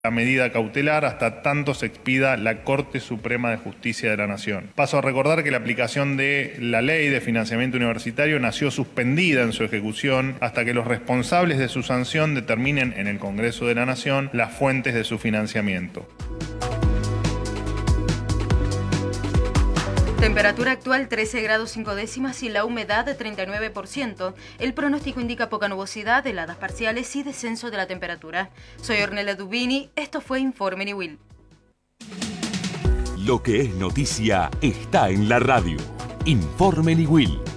la medida cautelar hasta tanto se expida la Corte Suprema de Justicia de la Nación. Paso a recordar que la aplicación de la Ley de Financiamiento Universitario nació suspendida en su ejecución hasta que los responsables de su sanción determinen en el Congreso de la Nación las fuentes de su financiamiento. Temperatura actual 13 grados 5 décimas y la humedad de 39%. El pronóstico indica poca nubosidad, heladas parciales y descenso de la temperatura. Soy Ornella Dubini, esto fue Informe Niwil. Lo que es noticia está en la radio. Informe Niwil.